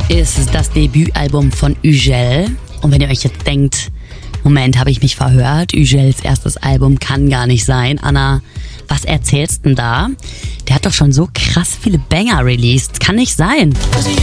ist das Debütalbum von Ügel. Und wenn ihr euch jetzt denkt, Moment, habe ich mich verhört? Ügels erstes Album kann gar nicht sein. Anna, was erzählst denn da? Der hat doch schon so krass viele Banger released. Kann nicht sein.